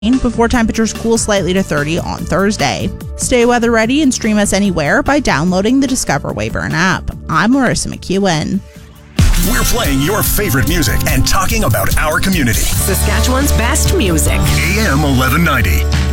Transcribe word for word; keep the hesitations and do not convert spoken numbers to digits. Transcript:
before temperatures cool slightly to thirty on Thursday. Stay weather ready and stream us anywhere by downloading the Discover Weyburn app. I'm Marissa McEwen. We're playing your favorite music and talking about our community. Saskatchewan's best music. A M eleven ninety.